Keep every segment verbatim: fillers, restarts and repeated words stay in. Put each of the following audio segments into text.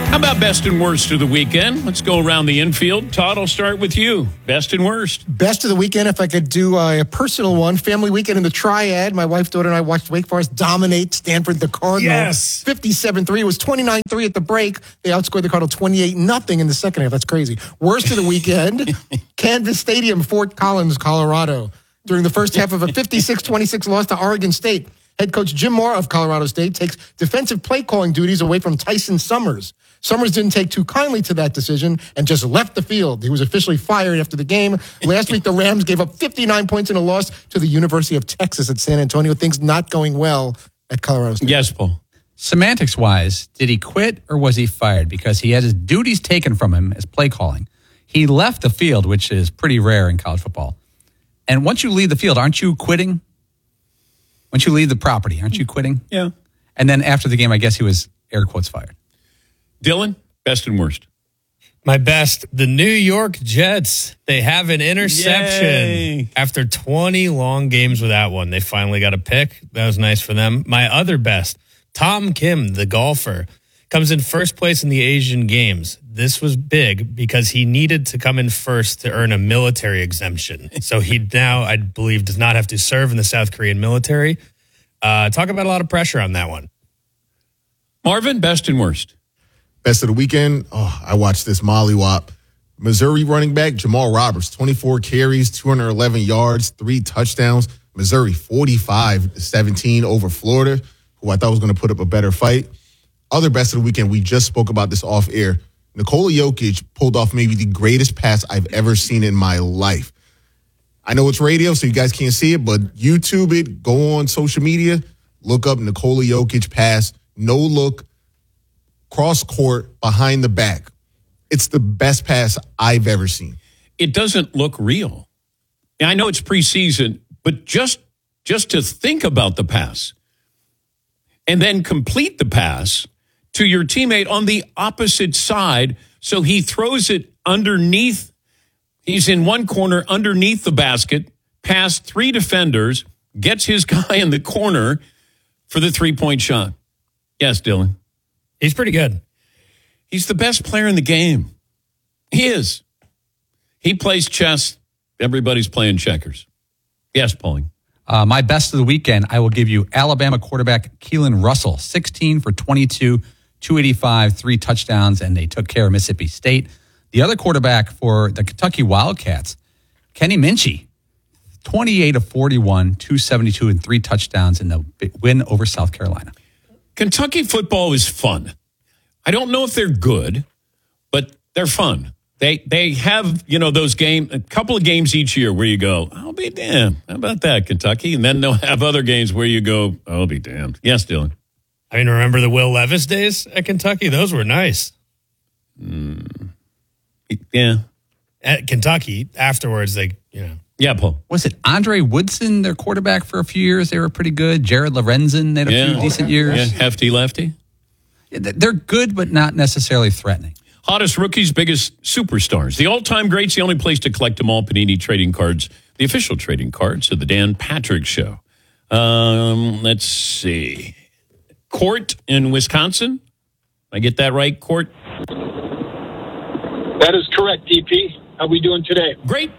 How about best and worst of the weekend? Let's go around the infield. Todd, I'll start with you. Best and worst. Best of the weekend, if I could do uh, a personal one. Family weekend in the Triad. My wife, daughter, and I watched Wake Forest dominate Stanford, the Cardinals. Yes. fifty-seven three. It was twenty-nine three at the break. They outscored the Cardinals twenty-eight nothing in the second half. That's crazy. Worst of the weekend, Canvas Stadium, Fort Collins, Colorado. During the first half of a fifty-six twenty-six loss to Oregon State, head coach Jim Mora of Colorado State takes defensive play calling duties away from Tyson Summers. Summers didn't take too kindly to that decision and just left the field. He was officially fired after the game. Last week, the Rams gave up fifty-nine points in a loss to the University of Texas at San Antonio. Things not going well at Colorado State. Yes, Paul. Semantics-wise, did he quit or was he fired? Because he had his duties taken from him as play calling. He left the field, which is pretty rare in college football. And once you leave the field, aren't you quitting? Once you leave the property, aren't you quitting? Yeah. And then after the game, I guess he was, air quotes, fired. Dylan, best and worst. My best, the New York Jets. They have an interception. Yay. After twenty long games without one. They finally got a pick. That was nice for them. My other best, Tom Kim, the golfer, comes in first place in the Asian Games. This was big because he needed to come in first to earn a military exemption. So he now, I believe, does not have to serve in the South Korean military. Uh, talk about a lot of pressure on that one. Marvin, best and worst. Best of the weekend, oh, I watched this mollywop. Missouri running back Jamal Roberts, twenty-four carries, two hundred eleven yards, three touchdowns. Missouri forty-five seventeen over Florida, who I thought was going to put up a better fight. Other best of the weekend, we just spoke about this off air. Nikola Jokic pulled off maybe the greatest pass I've ever seen in my life. I know it's radio, so you guys can't see it, but YouTube it, go on social media, look up Nikola Jokic pass, no look, cross court, behind the back. It's the best pass I've ever seen. It doesn't look real. I know it's preseason, but just just to think about the pass and then complete the pass to your teammate on the opposite side, so he throws it underneath. He's in one corner underneath the basket, past three defenders, gets his guy in the corner for the three-point shot. Yes, Dylan. He's pretty good. He's the best player in the game. He is. He plays chess. Everybody's playing checkers. Yes, Paulie. Uh, my best of the weekend, I will give you Alabama quarterback Keelan Russell, sixteen for twenty-two, two eighty-five, three touchdowns, and they took care of Mississippi State. The other quarterback for the Kentucky Wildcats, Kenny Minchie, twenty-eight of forty-one, two seventy-two, and three touchdowns in the win over South Carolina. Kentucky football is fun. I don't know if they're good, but they're fun. They they have, you know, those game, a couple of games each year where you go, I'll be damned. How about that, Kentucky? And then they'll have other games where you go, I'll be damned. Yes, Dylan. I mean, remember the Will Levis days at Kentucky? Those were nice. Mm, yeah. At Kentucky, afterwards, they, you know. Yeah, Paul. Was it Andre Woodson, their quarterback for a few years? They were pretty good. Jared Lorenzen, they had a yeah. few decent years. Yeah, hefty lefty. Yeah, they're good, but not necessarily threatening. Hottest rookies, biggest superstars. The all-time greats, the only place to collect them all, Panini Trading Cards, the official trading cards of the Dan Patrick Show. Um, let's see. Court in Wisconsin. I get that right, Court? That is correct, D P. How are we doing today? Great.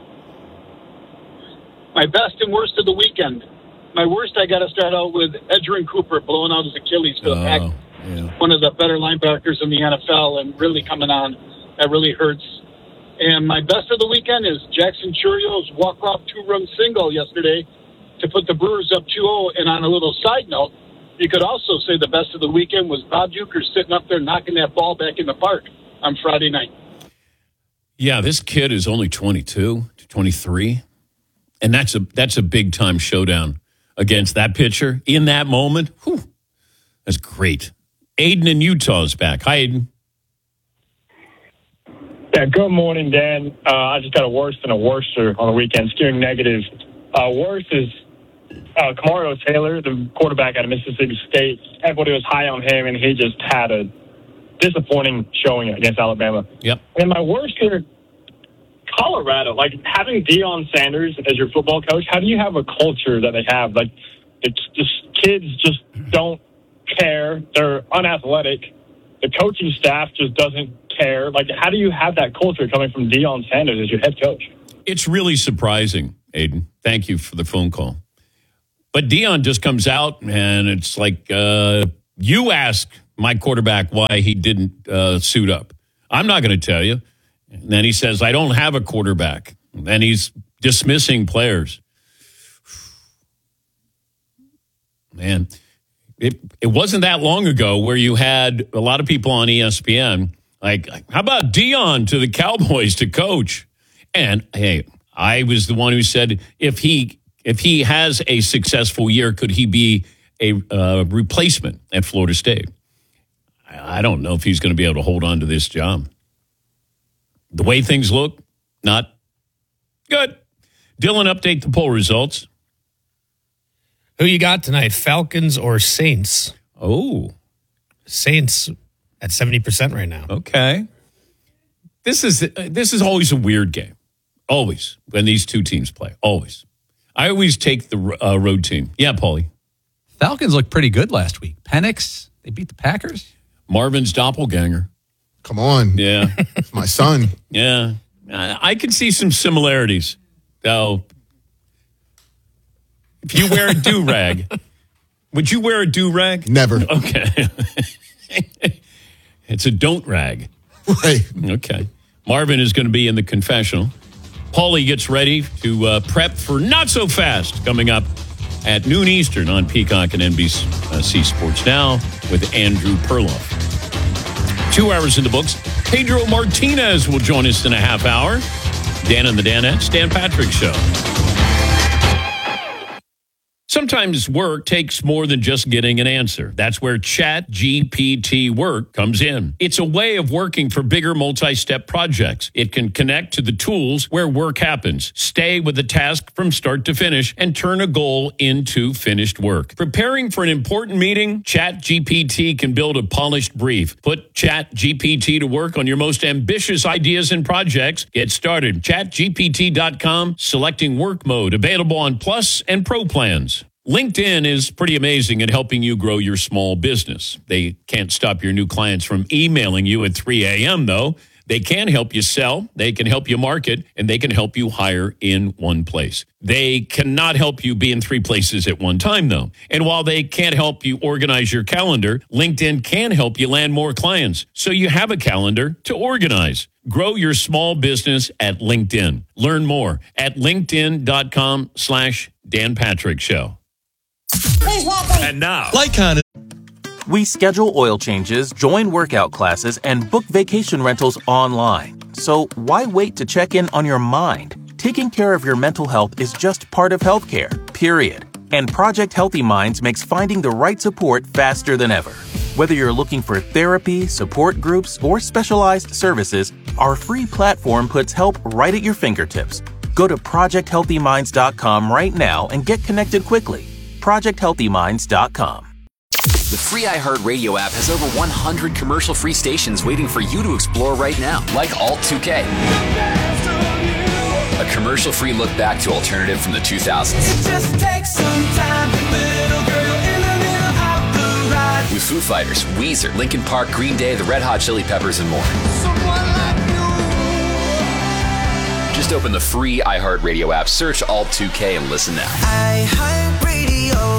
My best and worst of the weekend. My worst, I got to start out with Edgerrin Cooper blowing out his Achilles for the Oh, Packers. yeah. One of the better linebackers in the N F L and really coming on. That really hurts. And my best of the weekend is Jackson Churio's walk-off two-run single yesterday to put the Brewers up two oh. And on a little side note, you could also say the best of the weekend was Bob Uecker sitting up there knocking that ball back in the park on Friday night. Yeah, this kid is only twenty-two, twenty-three. And that's a that's a big-time showdown against that pitcher in that moment. Whew, that's great. Aiden in Utah is back. Hi, Aiden. Yeah, good morning, Dan. Uh, I just got a worse and a worser on the weekend, skewing negative. Uh, worse is uh, Kamario Taylor, the quarterback out of Mississippi State. Everybody was high on him, and he just had a disappointing showing against Alabama. Yep. And my worst here, Colorado, like having Deion Sanders as your football coach, how do you have a culture that they have? Like, it's just kids just don't care. They're unathletic. the coaching staff just doesn't care. Like, how do you have that culture coming from Deion Sanders as your head coach? It's really surprising, Aiden. Thank you for the phone call. But Deion just comes out, and it's like, uh, you ask my quarterback why he didn't uh, suit up. I'm not going to tell you. And then he says, I don't have a quarterback. And then he's dismissing players. Man, it, it wasn't that long ago where you had a lot of people on E S P N like, how about Deion to the Cowboys to coach? And, hey, I was the one who said if he if he has a successful year, could he be a uh, replacement at Florida State? I, I don't know if he's going to be able to hold on to this job. The way things look, not good. Dylan, update the poll results. Who you got tonight, Falcons or Saints? Oh. Saints at seventy percent right now. Okay. This is uh, this is always a weird game. Always. When these two teams play. Always. I always take the uh, road team. Yeah, Paulie. Falcons looked pretty good last week. Penix, they beat the Packers. Marvin's doppelganger. Come on. Yeah. It's my son. Yeah. I, I can see some similarities. Though, if you wear a do-rag, would you wear a do-rag? Never. Okay. It's a don't rag. Right. Okay. Marvin is going to be in the confessional. Paulie gets ready to uh, prep for Not So Fast coming up at noon Eastern on Peacock and N B C Sports Now with Andrew Perloff. Two hours in the books. Pedro Martinez will join us in a half hour. Dan and the Danettes, Dan Patrick Show. Sometimes work takes more than just getting an answer. That's where Chat G P T Work comes in. It's a way of working for bigger multi-step projects. It can connect to the tools where work happens, stay with the task from start to finish, and turn a goal into finished work. Preparing for an important meeting? Chat G P T can build a polished brief. Put Chat G P T to work on your most ambitious ideas and projects. Get started. chat G P T dot com, selecting work mode, available on Plus and Pro plans. LinkedIn is pretty amazing at helping you grow your small business. They can't stop your new clients from emailing you at three a.m., though. They can help you sell, they can help you market, and they can help you hire in one place. They cannot help you be in three places at one time, though. And while they can't help you organize your calendar, LinkedIn can help you land more clients, so you have a calendar to organize. Grow your small business at LinkedIn. Learn more at linkedin.com slash Dan Patrick Show. And now, Lycon. We schedule oil changes, join workout classes, and book vacation rentals online. So why wait to check in on your mind? Taking care of your mental health is just part of healthcare, period. And Project Healthy Minds makes finding the right support faster than ever. Whether you're looking for therapy, support groups, or specialized services, our free platform puts help right at your fingertips. Go to project healthy minds dot com right now and get connected quickly. project healthy minds dot com. The free iHeartRadio app has over one hundred commercial-free stations waiting for you to explore right now, like Alt two K. A commercial-free look back to alternative from the two thousands. It just takes some time, little girl in the middle of the ride. With Foo Fighters, Weezer, Linkin Park, Green Day, the Red Hot Chili Peppers, and more. Someone like you. Just open the free iHeartRadio app, search Alt two K, and listen now. iHeartRadio.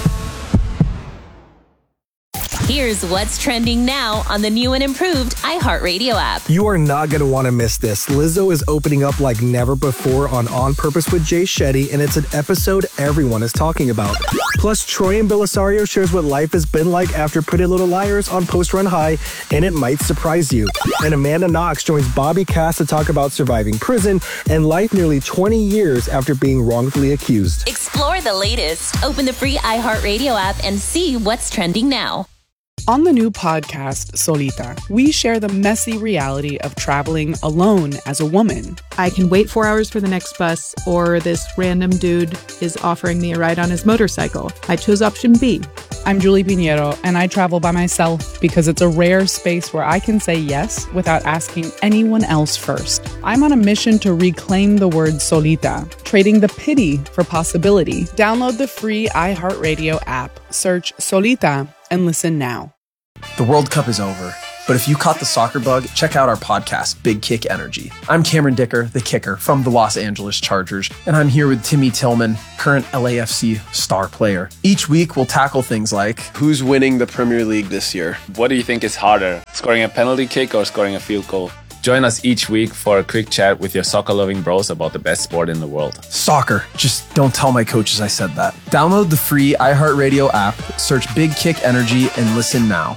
Here's what's trending now on the new and improved iHeartRadio app. You are not going to want to miss this. Lizzo is opening up like never before on On Purpose with Jay Shetty, and it's an episode everyone is talking about. Plus, Troy and Belisario shares what life has been like after Pretty Little Liars on Post Run High, and it might surprise you. And Amanda Knox joins Bobby Cass to talk about surviving prison and life nearly twenty years after being wrongfully accused. Explore the latest. Open the free iHeartRadio app and see what's trending now. On the new podcast, Solita, we share the messy reality of traveling alone as a woman. I can wait four hours for the next bus, or this random dude is offering me a ride on his motorcycle. I chose option B. I'm Julie Pinheiro, and I travel by myself because it's a rare space where I can say yes without asking anyone else first. I'm on a mission to reclaim the word solita, trading the pity for possibility. Download the free iHeartRadio app, search Solita, and listen now. The World Cup is over. But if you caught the soccer bug, check out our podcast, Big Kick Energy. I'm Cameron Dicker, the kicker from the Los Angeles Chargers, and I'm here with Timmy Tillman, current L A F C star player. Each week, we'll tackle things like, who's winning the Premier League this year? What do you think is harder, scoring a penalty kick or scoring a field goal? Join us each week for a quick chat with your soccer-loving bros about the best sport in the world. Soccer. Just don't tell my coaches I said that. Download the free iHeartRadio app, search Big Kick Energy, and listen now.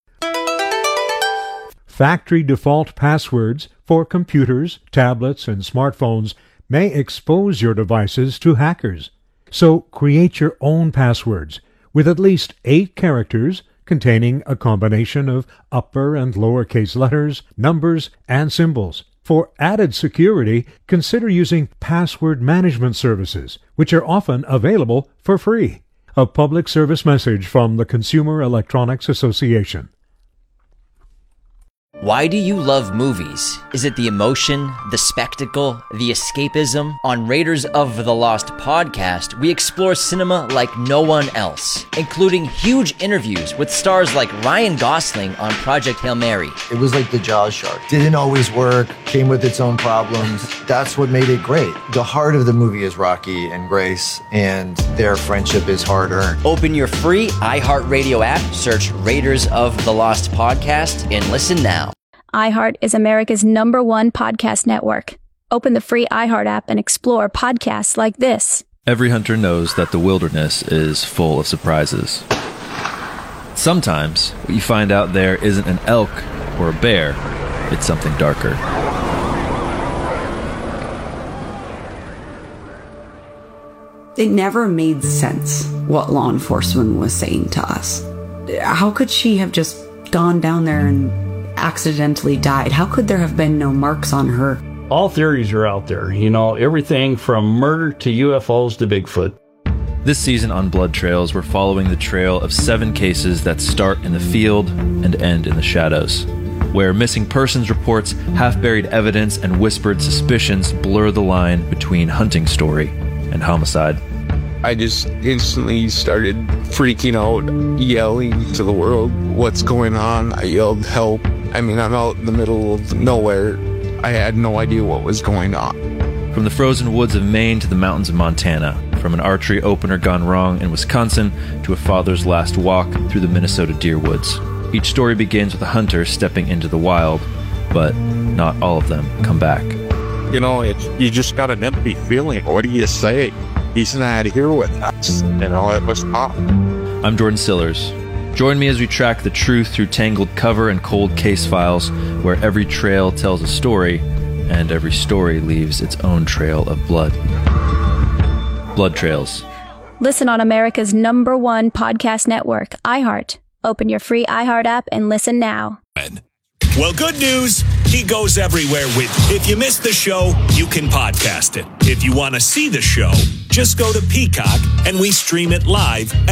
Factory default passwords for computers, tablets, and smartphones may expose your devices to hackers. So create your own passwords with at least eight characters containing a combination of upper and lowercase letters, numbers, and symbols. For added security, consider using password management services, which are often available for free. A public service message from the Consumer Electronics Association. Why do you love movies? Is it the emotion, the spectacle, the escapism? On Raiders of the Lost podcast, we explore cinema like no one else, including huge interviews with stars like Ryan Gosling on Project Hail Mary. It was like the Jaws shark. Didn't always work, came with its own problems. That's what made it great. The heart of the movie is Rocky and Grace, and their friendship is hard-earned. Open your free iHeartRadio app, search Raiders of the Lost podcast, and listen now. iHeart is America's number one podcast network. Open the free iHeart app and explore podcasts like this. Every hunter knows that the wilderness is full of surprises. Sometimes what you find out there isn't an elk or a bear, it's something darker. It never made sense what law enforcement was saying to us. How could she have just gone down there and accidentally died? How could there have been no marks on her? All theories are out there, you know, everything from murder to U F Os to Bigfoot. This season on Blood Trails, we're following the trail of seven cases that start in the field and end in the shadows, where missing persons reports, half-buried evidence, and whispered suspicions blur the line between hunting story and homicide. I just instantly started freaking out, yelling to the world, what's going on? I yelled, help. I mean, I'm out in the middle of nowhere. I had no idea what was going on. From the frozen woods of Maine to the mountains of Montana, from an archery opener gone wrong in Wisconsin to a father's last walk through the Minnesota deer woods. Each story begins with a hunter stepping into the wild, but not all of them come back. You know, it's, you just got an empty feeling. What do you say? He's not here with us. You know, it was tough. I'm Jordan Sillers. Join me as we track the truth through tangled cover and cold case files, where every trail tells a story, and every story leaves its own trail of blood. Blood Trails. Listen on America's number one podcast network, iHeart. Open your free iHeart app and listen now. Well, good news. He goes everywhere with. If you missed the show, you can podcast it. If you want to see the show, just go to Peacock and we stream it live